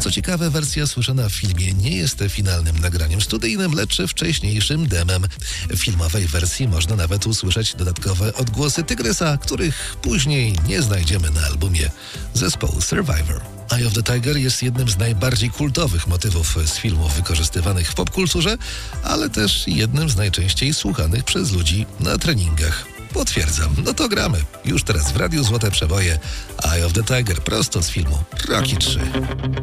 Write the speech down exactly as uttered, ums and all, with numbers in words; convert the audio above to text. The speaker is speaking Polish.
Co ciekawe, wersja słyszana w filmie nie jest finalnym nagraniem studyjnym, lecz wcześniejszym demem. W filmowej wersji można nawet usłyszeć dodatkowe odgłosy Tygrysa, których później nie znajdziemy na albumie zespołu Survivor. Eye of the Tiger jest jednym z najbardziej kultowych motywów z filmów wykorzystywanych w popkulturze, ale też jednym z najczęściej słuchanych przez ludzi na treningach. Potwierdzam, no to gramy. Już teraz w Radiu Złote Przeboje Eye of the Tiger prosto z filmu Rocky trzy.